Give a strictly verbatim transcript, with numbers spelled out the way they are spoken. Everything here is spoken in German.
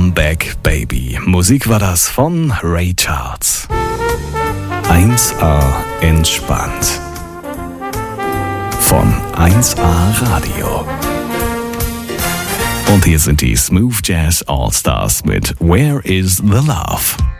Comeback Baby. Musik war das von Ray Charles. eins A entspannt. Von eins A Radio. Und hier sind die Smooth Jazz All Stars mit Where is the Love?